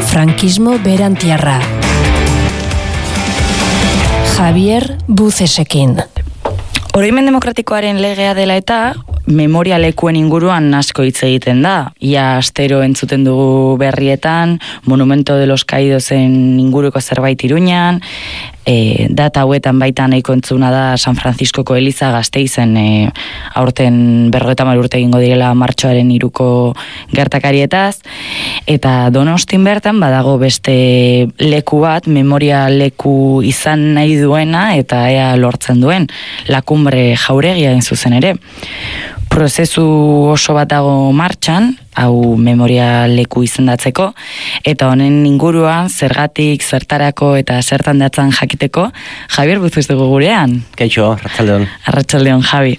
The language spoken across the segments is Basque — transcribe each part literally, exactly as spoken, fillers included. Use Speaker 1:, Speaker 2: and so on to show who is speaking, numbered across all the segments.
Speaker 1: Frankismo berantiarra. Javier Bucesekin.
Speaker 2: Oroimen demokratikoaren legea dela eta memoria lekuen inguruan asko hitz egiten da. Ia astero entzuten dugu berrietan, Monumento de los Caídosen inguruko zerbait Iruñan, e, data hauetan baita nahiko entzuna da San Franciscoko Eliza Gasteizen e, aurten berrogeita hamar urte egingo direla martxoaren hiruko gertakarietaz, eta Donostin bertan badago beste leku bat, memoria leku izan nahi duena eta ea lortzen duen, La Cumbre Jauregia in zuzen ere. Prozesu oso bat dago martxan, hau memoria leku izendatzeko, eta honen inguruan zergatik, zertarako eta zertan datzan jakiteko, Javier Buzuz dugu gurean.
Speaker 3: Kaixo, arratsaldeon.
Speaker 2: Arratsaldeon, Javi.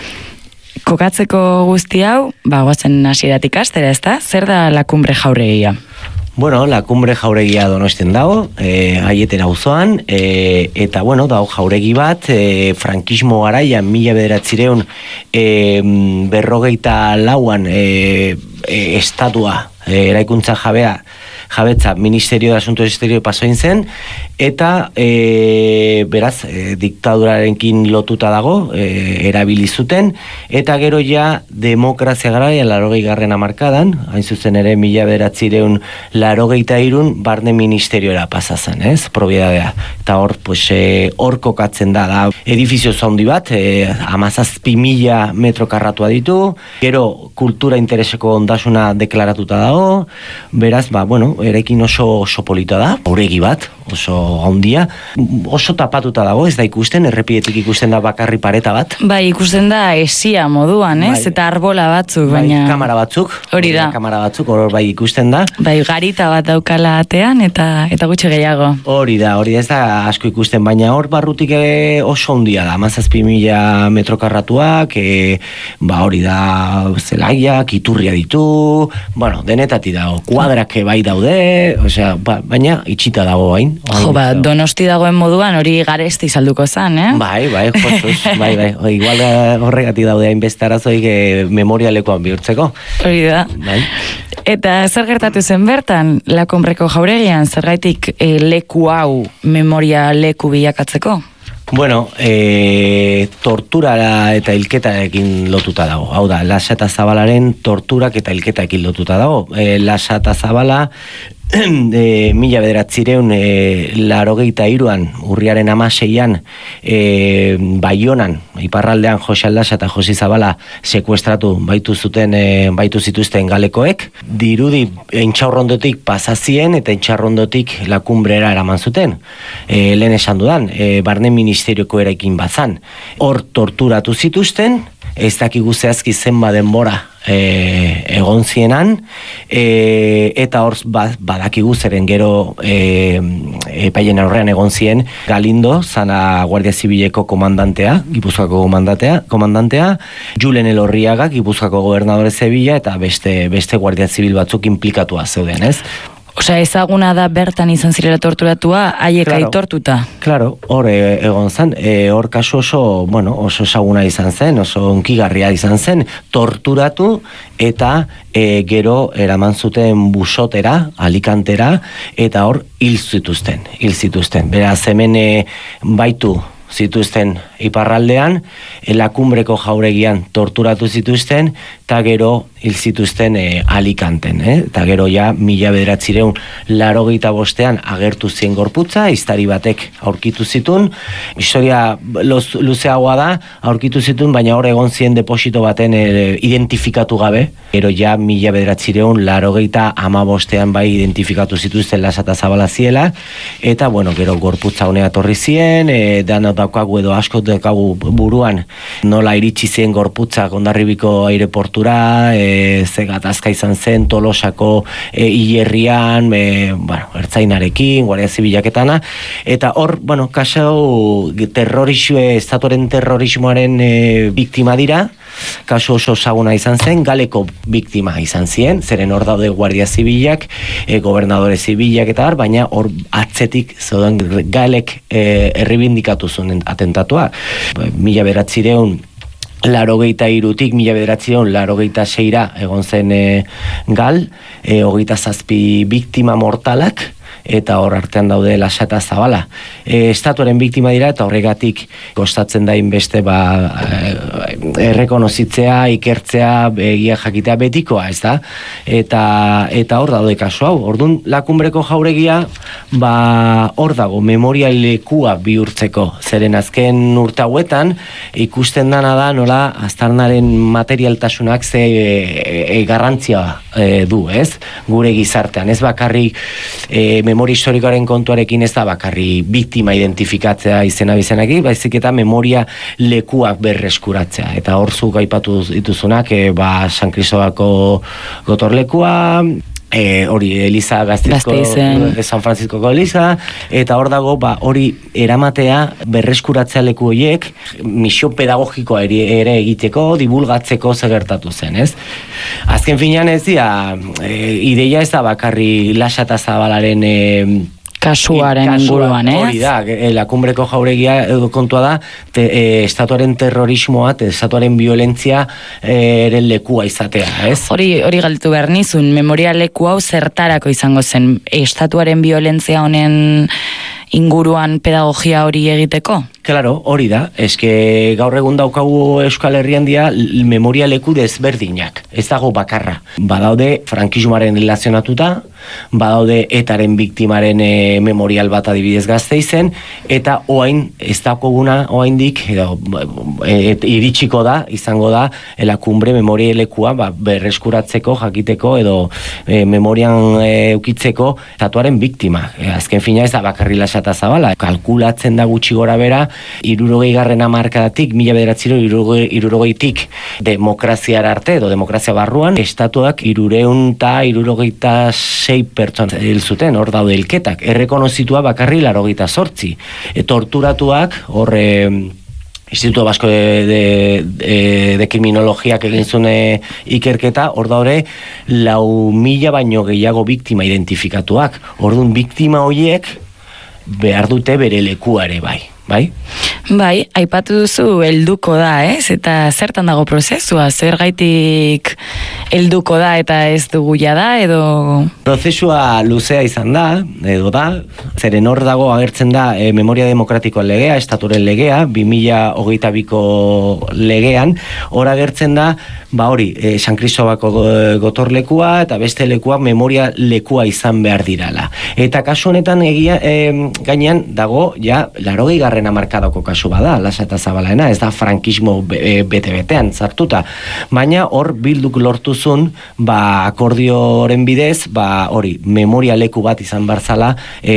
Speaker 2: Kokatzeko guzti hau, ba, guazen hasieratik hastera, ezta? Zer da La Cumbre Jauregia?
Speaker 3: Bueno, La Cumbre Jauregia Donostian dago, eh, Aieten auzoan, eh, eta bueno, dago jauregi bat, eh, frankismo garaian mila bederatzireun eh, berrogeita lauan eh, eh, estatua, eh, eraikuntza jabea, jabetza Ministerio de Asuntos Exteriores pasoin zen, eta e, beraz, e, diktadurarekin lotuta dago, e, erabili zuten, eta gero ja demokrazia garaian larogei garren hamarkadan, hain zuzen ere mila bederatzireun larogeita irun barne ministeriora pasazan, ez, propiedadea. Eta hor, pues, e, hor kokatzen da, da, edifizio zaundi bat, e, amazazpi mila metro karratua ditu, gero kultura intereseko ondasuna deklaratuta dago, beraz, ba, bueno, erekin oso, oso polita da, auregi bat, oso handia, oso tapatuta dago, ez da ikusten, errepietik ikusten da bakarri pareta bat.
Speaker 2: Bai, ikusten da esia moduan, ez? Bai, eta arbola batzuk,
Speaker 3: bai,
Speaker 2: baina...
Speaker 3: kamara batzuk.
Speaker 2: Hori da.
Speaker 3: Kamara batzuk, hor bai ikusten da.
Speaker 2: Bai, garita bat daukala atean, eta eta gutxi gehiago.
Speaker 3: Hori da, hori ez da asko ikusten, baina hor barrutik oso handia da, amazazpi mila metro karratuak, e, ba hori da zelaiak, iturria ditu, bueno, denetati dago, kuadrak bai daude, osea, ba, baina itxita dago hain.
Speaker 2: Jo, ba, Donosti dagoen moduan hori garesti salduko zan, eh?
Speaker 3: Bai, bai, josuz, bai, bai, o, igual horregatik daude hainbeste arazoik e, memorialekoan bihurtzeko.
Speaker 2: Hori da.
Speaker 3: Bai.
Speaker 2: Eta zer gertatu zen bertan, La Cumbreko jauregian, zergaitik e, leku hau memoria leku bilakatzeko?
Speaker 3: Bueno, e, tortura eta hilketarekin lotuta dago. Hau da, Lasa eta Zabalaren torturak eta hilketarekin lotuta dago. E, Lasa eta Zabala e, mila bederatzireun e, larogeita iruan, urriaren amaseian, e, Baionan, iparraldean Jose Lasa eta Josi Zabala sekuestratu baitu zuten, e, baitu zituzten galekoek. Dirudi entxaurrondotik pasazien eta entxaurrondotik La Cumbrera eraman zuten. E, lehen esan dudan, e, barne ministerioko eraikin bazan. Hor torturatu zituzten, ez dakigu zehazki zenba denbora e, egon zienan, e, eta hor ba, badakigu zeren gero e, epaien aurrean egon zien Galindo, zana Guardia Zibileko komandantea, Gipuzkoako komandantea, komandantea, Julen Elorriaga, Gipuzkoako gobernadore Zebila, eta beste, beste Guardia Zibil batzuk inplikatua zeuden, ez?
Speaker 2: Osea, ezaguna da bertan izan zirela torturatua, haiek
Speaker 3: claro,
Speaker 2: aitortuta.
Speaker 3: Claro, hor e, egon zen, e, hor kasu oso, bueno, oso ezaguna izan zen, oso onkigarria izan zen, torturatu eta e, gero eraman zuten busotera, Alicantera, eta hor hil zituzten, hil zituzten. Beraz, hemen e, baitu zituzten iparraldean, La Cumbreko jauregian torturatu zituzten, eta gero hil zituzten e, Alicanten, eh? Eta gero ja mila bederatzireun larogeita bostean agertu zien gorputza, iztari batek aurkitu zitun, historia loz, luzeagoa da, aurkitu zitun, baina hor egon zien deposito baten e, identifikatu gabe, gero ja mila bederatzireun larogeita ama bostean bai identifikatu zituzten Lasa eta Zabala ziela, eta bueno, gero gorputza honea torri zien, e, dana daukagu edo asko daukagu buruan, nola iritsi zien gorputza Hondarribiko aireportura, e, ze gatazka izan zen Tolosako e, hilerrian, e, bueno, ertzainarekin, Guardia Zibilaketana, eta hor, bueno, kasu terrorismoa, estatuaren terrorismoaren e, biktima dira, kasu oso ezaguna izan zen, Galeko biktima izan ziren, zeren hor daude Guardia Zibilak, e, gobernadore Zibilak eta har, baina hor atzetik zeuden Galek e, erribindikatu zuen atentatua. Mila beratzireun larogeita irutik mila bederatzion larogeita seira egon zen e, gal, e, hogeita zazpi biktima mortalak, eta hor artean daude Lasa eta Zabala. E, estatuaren biktima dira eta horregatik kostatzen da inbeste ba, errekonozitzea, ikertzea, egia jakitea betikoa, ez da? Eta, eta hor daude kasu hau. Orduan, Lakunbreko jauregia ba, hor dago memorialekua bihurtzeko. Zeren azken urte hauetan ikusten dana da nola aztarnaren materialtasunak ze e, e, garrantzia e, du, ez? Gure gizartean. Ez bakarrik e, memoria historikoaren kontuarekin ez da bakarri biktima identifikatzea izena bizenaki, baizik eta memoria lekuak berreskuratzea. Eta hor zuk aipatu dituzunak, e, ba, San Kristobako gotorlekua, E, hori Eliza Gazteizko, San Franciscoko Eliza, eta hor dago ba, hori eramatea berreskuratzea leku horiek misio pedagogikoa ere, ere egiteko, divulgatzeko zegertatu zen, ez? Azken finean ez dira, e, ideia ez da bakarri Lasa eta Zabalaren e,
Speaker 2: kasuaren inguruan, ez?
Speaker 3: Hori da, e, Lakunbreko jauregia kontua da, te, e, estatuaren terrorismoa, te, estatuaren violentzia e, ere lekua izatea, ez?
Speaker 2: Hori, hori galtu behar nizun, memoria leku hau zertarako izango zen, estatuaren violentzia honen inguruan pedagogia hori egiteko?
Speaker 3: Claro, hori da, eske gaur egun daukagu Euskal Herrian dira memoria leku desberdinak, ez dago bakarra. Badaude frankismoaren relazionatuta, badaude etaren biktimaren e, memorial bat adibidez Gasteizen, eta oain ez dakoguna oaindik edo e, et, iritsiko da, izango da Lakunbre memoria lekua ba, berreskuratzeko, jakiteko edo e, memorian e, eukitzeko estatuaren biktima. E, azken fina ez da bakarri Lasa eta Zabala, kalkulatzen da gutxi gora bera hirurogei garren hamarkadatik, mila bederatziro hirurogeitik demokraziara arte edo demokrazia barruan, estatuak hirureun eta hirurogeita sei pertsona hil zuten, hor daude hilketak, errekonozitua bakarri laurogeita zortzi, e, torturatuak hor e, Instituto Vasco de, de, de, de Kriminologiak egin zune ikerketa, hor daude lau mila baino gehiago biktima identifikatuak, orduan biktima horiek behar dute bere lekuare bai. Bai?
Speaker 2: Bai, aipatu duzu helduko da, ez? Eta zertan dago prozesua? Zergaitik helduko da eta ez dugu ja da, edo...
Speaker 3: Prozesua luzea izan da, edo da, zeren hor dago agertzen da e, Memoria Demokratikoan legea, estaturen legea, bi mila hogeita biko legean, hor agertzen da, ba hori, e, San Kristobako gotorlekua eta beste lekua memoria lekua izan behar dirala. Eta kasu honetan egia, e, gainean dago, ja, laurogei garren hamarkadako kasu bada, Lasa eta Zabalaena, ez da frankismo bete-betean sartuta, baina hor bilduk lortuzun, ba, akordioren bidez, ba, hori, memoria leku bat izan barzala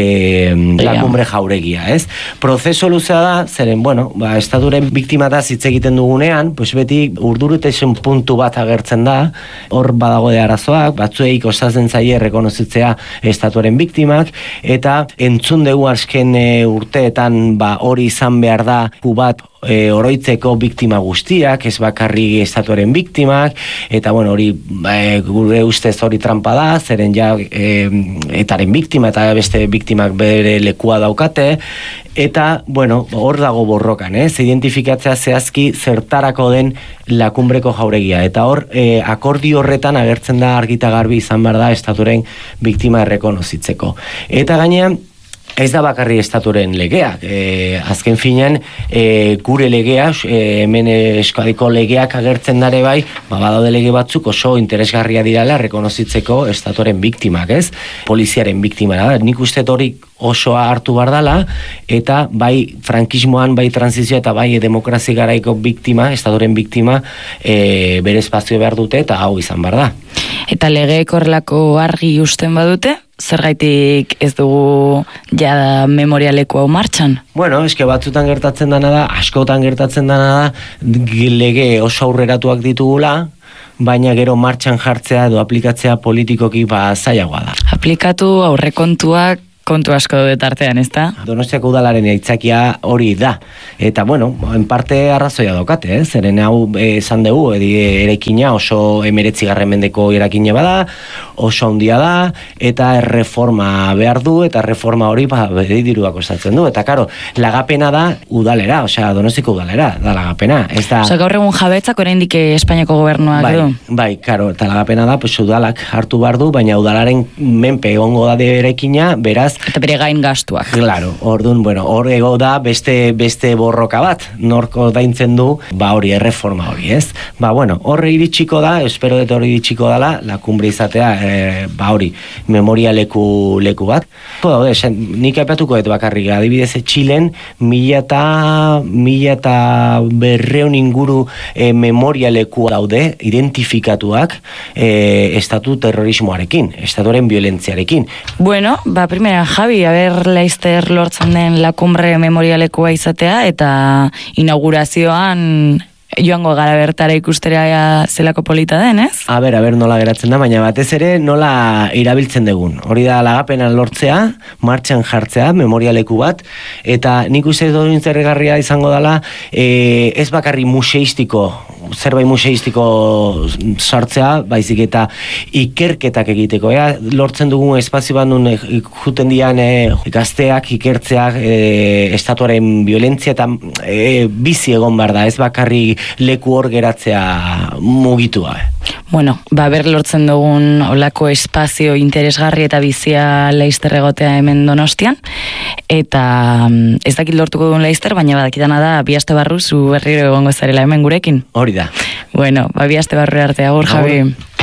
Speaker 3: e, Lakunbre jauregia, ez? Prozeso luzea da, zeren, bueno, ba, estaturen biktimata hitz egiten dugunean, pues beti urdurutasun puntu bat agertzen da, hor badago de arazoak, batzuei kostatzen zaie rekonozitzea estatuaren biktimak, eta entzun dugu azken e, urteetan, ba, hori izan behar da bat e, oroitzeko biktima guztiak, ez bakarri estatuaren biktimak, eta bueno, hori e, gure ustez hori trampa da, zeren ja e, etaren biktima eta beste biktimak bere lekua daukate, eta bueno, hor dago borrokan, ez? Identifikatzea zehazki zertarako den Lakunbreko jauregia, eta hor e, akordio horretan agertzen da argita garbi izan behar da estatuaren biktima errekonozitzeko. Eta gainean, ez da bakarri estaturen legeak, e, azken finean e, gure legeak, e, hemen Euskadiko legeak agertzen dare bai, ba, badaude lege batzuk oso interesgarria dirala rekonozitzeko estatuaren biktimak, ez? Poliziaren biktima da, nik uste hori osoa hartu bar dala, eta bai frankismoan, bai transizioa eta bai demokrazi garaiko biktima, estatuaren biktima, e, bere espazio behar dute eta hau izan bar da.
Speaker 2: Eta legeek horrelako argi usten badute? Zergaitik ez dugu ja memorialeko hau martxan?
Speaker 3: Bueno, eske batzutan gertatzen dana da, askotan gertatzen dana da, lege oso aurreratuak ditugula, baina gero martxan jartzea edo aplikatzea politikoki ba zailagoa da.
Speaker 2: Aplikatu aurrekontuak kontu asko daude tartean, ezta?
Speaker 3: Donostiako udalaren aitzakia hori da. Eta, bueno, en parte arrazoia daukate, eh? Zeren hau esan dugu, edi, erekina oso emeretzigarren mendeko erakina bada, oso handia da, eta erreforma behar du, eta reforma hori ba, bedi diruak kostatzen du. Eta, karo, lagapena da udalera, osea, Donostiko udalera, da lagapena. Ez da...
Speaker 2: Osa, gaur egun jabetzak oraindik Espainiako gobernuak
Speaker 3: bai,
Speaker 2: du.
Speaker 3: Bai, karo, eta lagapena da, pues, udalak hartu behar du, baina udalaren menpe egongo da erekina, beraz...
Speaker 2: Eta bere gain gastuak.
Speaker 3: Claro, orduan, bueno, hor ego da beste, beste borroka bat, norko daintzen du, ba hori, erreforma hori, ez? Ba, bueno, horre iritsiko da, espero dut hori iritsiko dala, la kumbre izatea, e, ba hori, memoria leku, leku bat. Daude, nik aipatuko dut bakarrik, adibidez, Txilen, mila eta, mila eta berreun inguru e, memoria leku daude, identifikatuak, e, estatu terrorismoarekin, estatuaren violentziarekin.
Speaker 2: Bueno, ba, primera, Javi, a ber, Leicester lortzen den la cumbre memorialekua izatea, eta inaugurazioan joango gara bertara ikustera zelako polita den, ez?
Speaker 3: A ber, a ber, nola geratzen da, baina batez ere nola irabiltzen dugun. Hori da lagapenan lortzea, martxan jartzea, memorialeku bat, eta nik uste dut zerregarria izango dela, e, ez bakarri museistiko, zerbait museistiko sartzea, baizik eta ikerketak egiteko. Ea, lortzen dugun espazio bat nun juten dian e, gazteak ikertzeak e, estatuaren violentzia eta e, bizi egon behar da, ez bakarri leku hor geratzea mugitua.
Speaker 2: Bueno, ba, ber lortzen dugun olako espazio interesgarri eta bizia Leicester egotea hemen Donostian, eta ez dakit lortuko dugun Leicester, baina badakitana da bi aste barru zu berriro egongo zarela hemen gurekin.
Speaker 3: Hori da.
Speaker 2: Bueno, ba, bi aste barru arte, agur, Javi.